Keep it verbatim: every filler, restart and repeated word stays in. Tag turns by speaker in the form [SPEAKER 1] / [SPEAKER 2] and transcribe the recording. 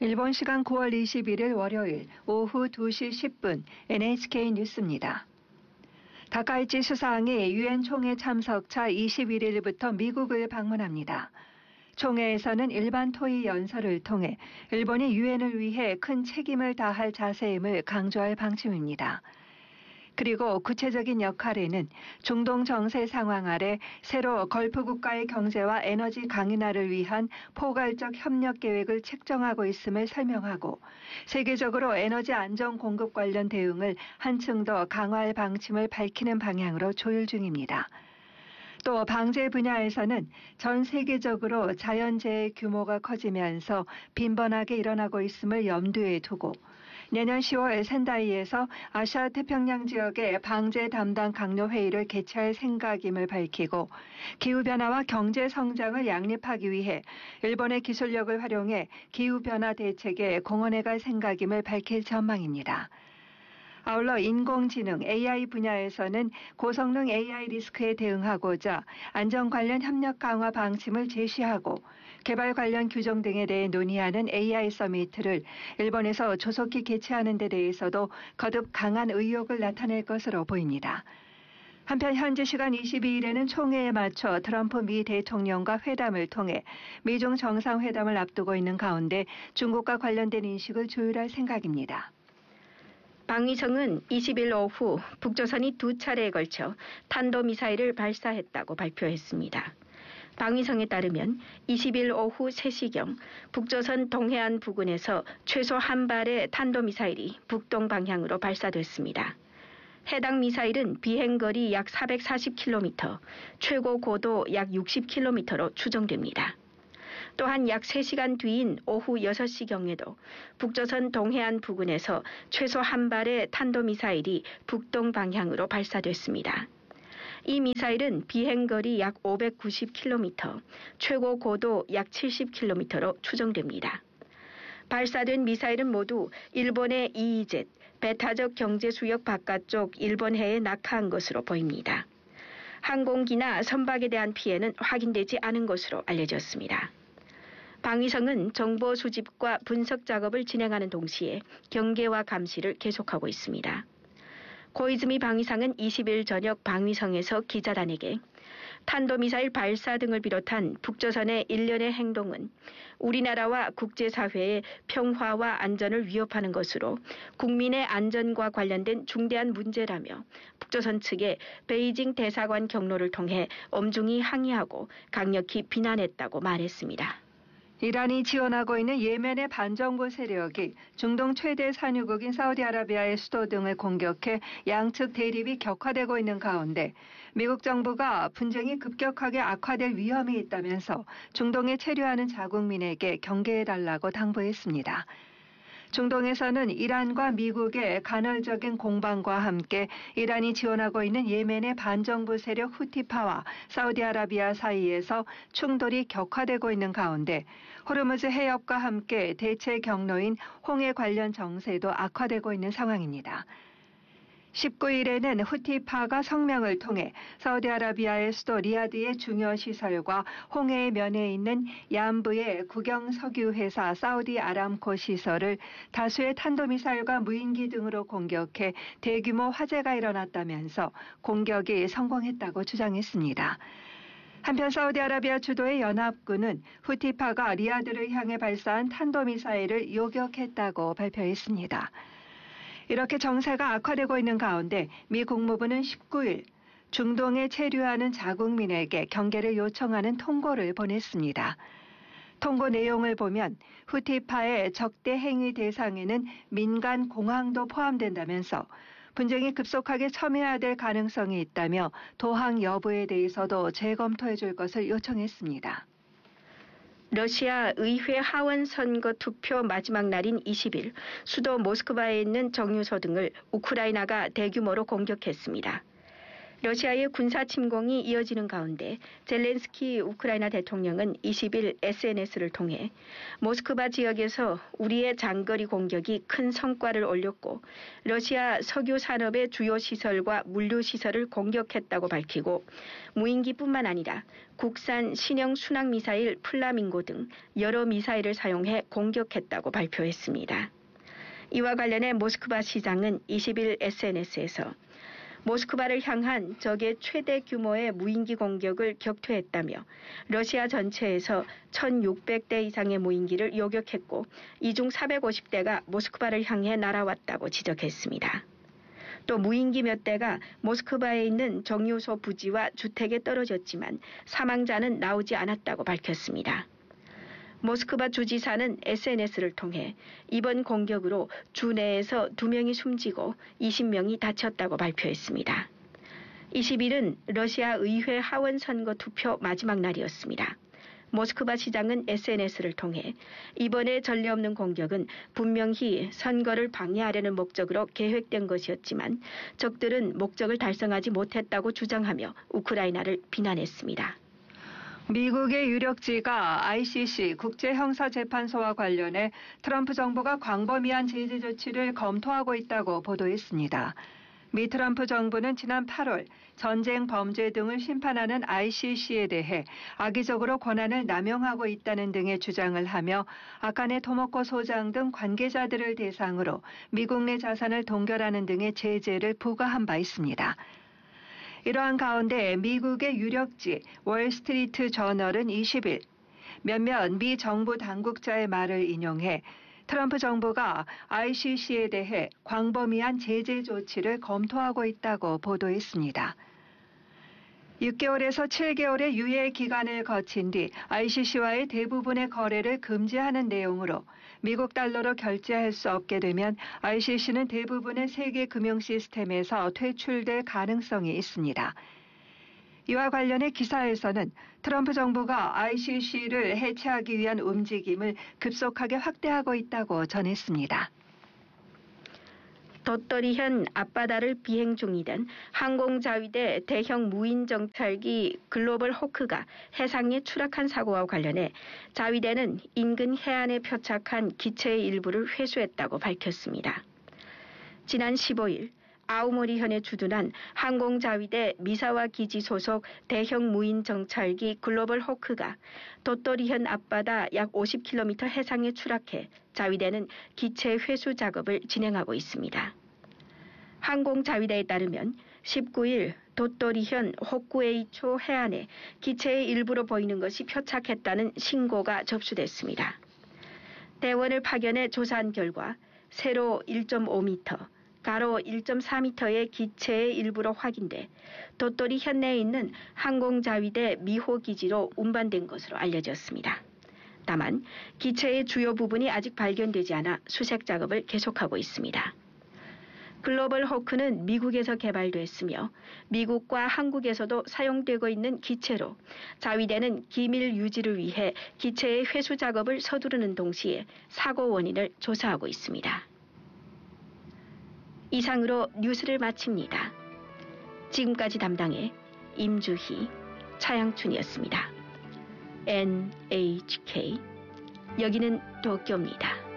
[SPEAKER 1] 일본 시간 구월 이십일일 월요일 오후 두 시 십 분 엔에이치케이 뉴스입니다. 다카이치 수상이 유엔 총회 참석차 이십일일부터 미국을 방문합니다. 총회에서는 일반 토의 연설을 통해 일본이 유엔을 위해 큰 책임을 다할 자세임을 강조할 방침입니다. 그리고 구체적인 역할에는 중동 정세 상황 아래 새로 걸프 국가의 경제와 에너지 강인화를 위한 포괄적 협력 계획을 책정하고 있음을 설명하고 세계적으로 에너지 안정 공급 관련 대응을 한층 더 강화할 방침을 밝히는 방향으로 조율 중입니다. 또 방제 분야에서는 전 세계적으로 자연재해 규모가 커지면서 빈번하게 일어나고 있음을 염두에 두고 내년 시월 센다이에서 아시아 태평양 지역의 방제 담당 강요 회의를 개최할 생각임을 밝히고 기후변화와 경제 성장을 양립하기 위해 일본의 기술력을 활용해 기후변화 대책에 공헌해 갈 생각임을 밝힐 전망입니다. 아울러 인공지능 에이아이 분야에서는 고성능 에이아이 리스크에 대응하고자 안전 관련 협력 강화 방침을 제시하고 개발 관련 규정 등에 대해 논의하는 에이아이 서미트를 일본에서 조속히 개최하는 데 대해서도 거듭 강한 의욕을 나타낼 것으로 보입니다. 한편 현지 시간 이십이일에는 총회에 맞춰 트럼프 미 대통령과 회담을 통해 미중 정상회담을 앞두고 있는 가운데 중국과 관련된 인식을 조율할 생각입니다.
[SPEAKER 2] 방위성은 이십일 오후 북조선이 두 차례에 걸쳐 탄도미사일을 발사했다고 발표했습니다. 방위성에 따르면 이십일 오후 세 시경 북조선 동해안 부근에서 최소 한 발의 탄도미사일이 북동 방향으로 발사됐습니다. 해당 미사일은 비행거리 약 사백사십 킬로미터, 최고 고도 약 육십 킬로미터로 추정됩니다. 또한 약 세 시간 뒤인 오후 여섯 시경에도 북조선 동해안 부근에서 최소 한 발의 탄도미사일이 북동 방향으로 발사됐습니다. 이 미사일은 비행거리 약 오백구십 킬로미터, 최고 고도 약 칠십 킬로미터로 추정됩니다. 발사된 미사일은 모두 일본의 이이젯, 배타적 경제수역 바깥쪽 일본해에 낙하한 것으로 보입니다. 항공기나 선박에 대한 피해는 확인되지 않은 것으로 알려졌습니다. 방위성은 정보 수집과 분석 작업을 진행하는 동시에 경계와 감시를 계속하고 있습니다. 고이즈미 방위상은 이십일 저녁 방위성에서 기자단에게 탄도미사일 발사 등을 비롯한 북조선의 일련의 행동은 우리나라와 국제사회의 평화와 안전을 위협하는 것으로 국민의 안전과 관련된 중대한 문제라며 북조선 측에 베이징 대사관 경로를 통해 엄중히 항의하고 강력히 비난했다고 말했습니다.
[SPEAKER 1] 이란이 지원하고 있는 예멘의 반정부 세력이 중동 최대 산유국인 사우디아라비아의 수도 등을 공격해 양측 대립이 격화되고 있는 가운데 미국 정부가 분쟁이 급격하게 악화될 위험이 있다면서 중동에 체류하는 자국민에게 경계해달라고 당부했습니다. 중동에서는 이란과 미국의 간헐적인 공방과 함께 이란이 지원하고 있는 예멘의 반정부 세력 후티파와 사우디아라비아 사이에서 충돌이 격화되고 있는 가운데 호르무즈 해협과 함께 대체 경로인 홍해 관련 정세도 악화되고 있는 상황입니다. 십구일에는 후티파가 성명을 통해 사우디아라비아의 수도 리야드의 중요 시설과 홍해의 면에 있는 얌브의 국영 석유 회사 사우디 아람코 시설을 다수의 탄도미사일과 무인기 등으로 공격해 대규모 화재가 일어났다면서 공격이 성공했다고 주장했습니다. 한편 사우디아라비아 주도의 연합군은 후티파가 리야드를 향해 발사한 탄도미사일을 요격했다고 발표했습니다. 이렇게 정세가 악화되고 있는 가운데 미 국무부는 십구일 중동에 체류하는 자국민에게 경계를 요청하는 통고를 보냈습니다. 통고 내용을 보면 후티파의 적대 행위 대상에는 민간 공항도 포함된다면서 분쟁이 급속하게 첨예화될 가능성이 있다며 도항 여부에 대해서도 재검토해 줄 것을 요청했습니다.
[SPEAKER 2] 러시아 의회 하원 선거 투표 마지막 날인 이십일 수도 모스크바에 있는 정유소 등을 우크라이나가 대규모로 공격했습니다. 러시아의 군사 침공이 이어지는 가운데 젤렌스키 우크라이나 대통령은 이십 일 에스엔에스를 통해 모스크바 지역에서 우리의 장거리 공격이 큰 성과를 올렸고 러시아 석유 산업의 주요 시설과 물류 시설을 공격했다고 밝히고 무인기뿐만 아니라 국산 신형 순항 미사일 플라밍고 등 여러 미사일을 사용해 공격했다고 발표했습니다. 이와 관련해 모스크바 시장은 이십 일 에스엔에스에서 모스크바를 향한 적의 최대 규모의 무인기 공격을 격퇴했다며 러시아 전체에서 천육백 대 이상의 무인기를 요격했고 이 중 사백오십 대가 모스크바를 향해 날아왔다고 지적했습니다. 또 무인기 몇 대가 모스크바에 있는 정유소 부지와 주택에 떨어졌지만 사망자는 나오지 않았다고 밝혔습니다. 모스크바 주지사는 에스엔에스를 통해 이번 공격으로 주 내에서 두 명이 숨지고 이십 명이 다쳤다고 발표했습니다. 이십 일은 러시아 의회 하원 선거 투표 마지막 날이었습니다. 모스크바 시장은 에스엔에스를 통해 이번의 전례 없는 공격은 분명히 선거를 방해하려는 목적으로 계획된 것이었지만 적들은 목적을 달성하지 못했다고 주장하며 우크라이나를 비난했습니다.
[SPEAKER 1] 미국의 유력지가 아이씨씨 국제형사재판소와 관련해 트럼프 정부가 광범위한 제재 조치를 검토하고 있다고 보도했습니다. 미 트럼프 정부는 지난 팔월 전쟁 범죄 등을 심판하는 아이씨씨에 대해 악의적으로 권한을 남용하고 있다는 등의 주장을 하며 아카네 토모코 소장 등 관계자들을 대상으로 미국 내 자산을 동결하는 등의 제재를 부과한 바 있습니다. 이러한 가운데 미국의 유력지 월스트리트 저널은 이십 일 몇몇 미 정부 당국자의 말을 인용해 트럼프 정부가 아이씨씨에 대해 광범위한 제재 조치를 검토하고 있다고 보도했습니다. 육 개월에서 칠 개월의 유예 기간을 거친 뒤 아이씨씨와의 대부분의 거래를 금지하는 내용으로 미국 달러로 결제할 수 없게 되면 아이씨씨는 대부분의 세계 금융 시스템에서 퇴출될 가능성이 있습니다. 이와 관련해 기사에서는 트럼프 정부가 아이씨씨를 해체하기 위한 움직임을 급속하게 확대하고 있다고 전했습니다.
[SPEAKER 2] 돛더리현 앞바다를 비행 중이던 항공자위대 대형 무인 정찰기 글로벌 호크가 해상에 추락한 사고와 관련해 자위대는 인근 해안에 표착한 기체의 일부를 회수했다고 밝혔습니다. 지난 십오 일 아오모리현에 주둔한 항공자위대 미사와 기지 소속 대형 무인 정찰기 글로벌 호크가 돛더리현 앞바다 약 오십 킬로미터 해상에 추락해 자위대는 기체 회수 작업을 진행하고 있습니다. 항공자위대에 따르면 십구 일 돛더리현 호쿠에이초 해안에 기체의 일부로 보이는 것이 표착했다는 신고가 접수됐습니다. 대원을 파견해 조사한 결과 세로 일 점 오 미터, 가로 일 점 사 미터의 기체의 일부로 확인돼 돛더리 현내에 있는 항공자위대 미호 기지로 운반된 것으로 알려졌습니다. 다만 기체의 주요 부분이 아직 발견되지 않아 수색 작업을 계속하고 있습니다. 글로벌 호크는 미국에서 개발됐으며 미국과 한국에서도 사용되고 있는 기체로 자위대는 기밀 유지를 위해 기체의 회수 작업을 서두르는 동시에 사고 원인을 조사하고 있습니다. 이상으로 뉴스를 마칩니다. 지금까지 담당의 임주희, 차양춘이었습니다. 엔에이치케이, 여기는 도쿄입니다.